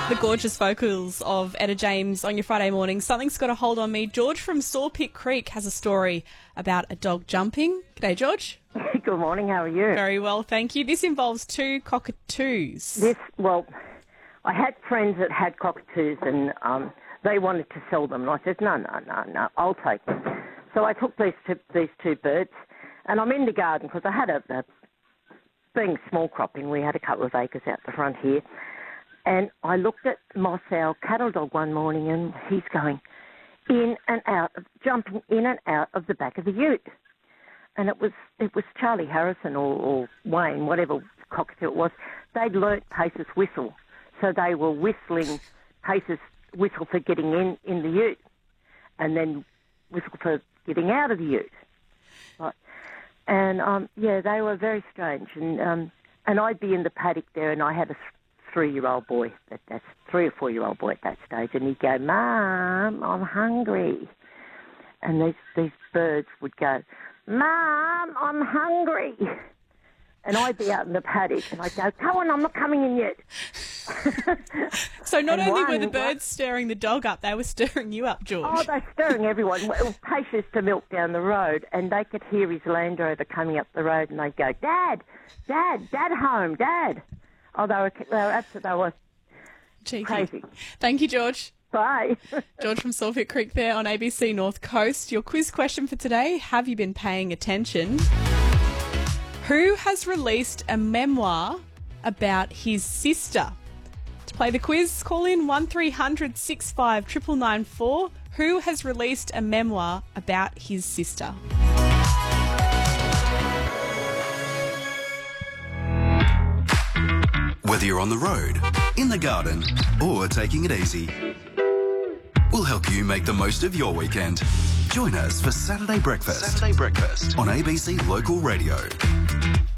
The gorgeous vocals of Etta James on your Friday morning. Something's got a hold on me. George from Sawpit Creek has a story about a dog jumping. G'day, George. Good morning, how are you? Very well, thank you. This involves two cockatoos. I had friends that had cockatoos and they wanted to sell them. And I said, no, I'll take them. So I took these two birds and I'm in the garden because I had being small cropping, we had a couple of acres out the front here. And I looked at Moss, our cattle dog, one morning, and he's going jumping in and out of the back of the ute. And it was Charlie Harrison or Wayne, whatever cockatoo it was. They'd learnt Pace's whistle, so they were whistling Pace's whistle for getting in the ute, and then whistle for getting out of the ute. Right. And they were very strange. And I'd be in the paddock there, and I had a 3-year-old boy, that's 3 or 4-year-old boy at that stage, and he'd go, "Mum, I'm hungry." And these birds would go, "Mum, I'm hungry." And I'd be out in the paddock, and I'd go, "Come on, I'm not coming in yet." So not only were the birds stirring the dog up, they were stirring you up, George. Oh, they're stirring everyone. Well, Pace used to milk down the road, and they could hear his Land Rover coming up the road, and they'd go, Dad home, Dad." Oh, they were cheeky. Crazy. Thank you, George. Bye. George from Sawpit Creek there on ABC North Coast. Your quiz question for today, have you been paying attention? Who has released a memoir about his sister? To play the quiz, call in 1300 65 99994. Who has released a memoir about his sister? Whether you're on the road, in the garden, or taking it easy, we'll help you make the most of your weekend. Join us for Saturday Breakfast on ABC Local Radio.